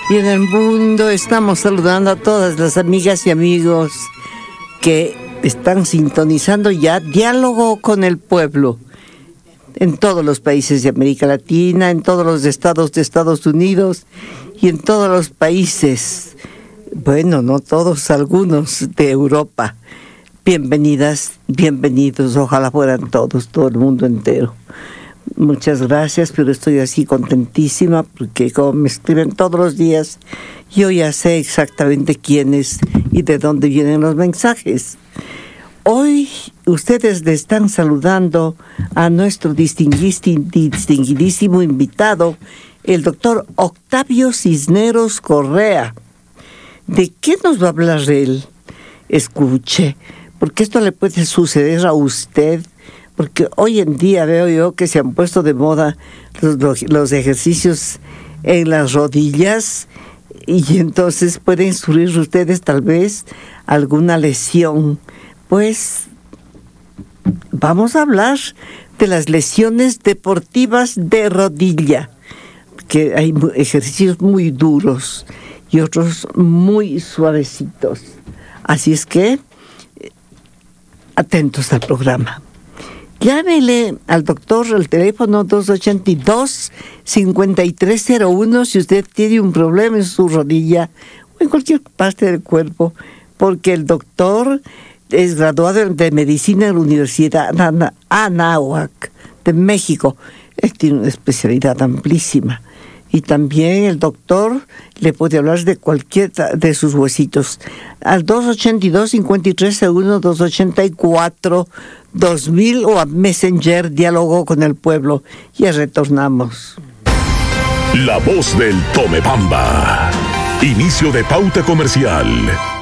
Y en el mundo estamos saludando a todas las amigas y amigos que están sintonizando ya Diálogo con el Pueblo en todos los países de América Latina, en todos los estados de Estados Unidos y en todos los países, bueno, no todos, algunos de Europa. Bienvenidas, bienvenidos, ojalá fueran todos, todo el mundo entero. Muchas gracias, pero estoy así contentísima porque como me escriben todos los días, yo ya sé exactamente quiénes y de dónde vienen los mensajes. Hoy ustedes le están saludando a nuestro distinguidísimo invitado, el doctor Octavio Cisneros Correa. ¿De qué nos va a hablar él? Escuche, porque esto le puede suceder a usted. Porque hoy en día veo yo que se han puesto de moda los ejercicios en las rodillas y entonces pueden sufrir ustedes tal vez alguna lesión. Pues vamos a hablar de las lesiones deportivas de rodilla, que hay ejercicios muy duros y otros muy suavecitos. Así es que atentos al programa. Llámele al doctor al teléfono 282-5301 si usted tiene un problema en su rodilla o en cualquier parte del cuerpo, porque el doctor es graduado de medicina en la Universidad Anáhuac de México. Él tiene una especialidad amplísima. Y también el doctor le puede hablar de cualquier de sus huesitos. Al 282-5301, 284-2000 o a Messenger, Diálogo con el Pueblo. Ya retornamos. La voz del Tomebamba. Inicio de pauta comercial.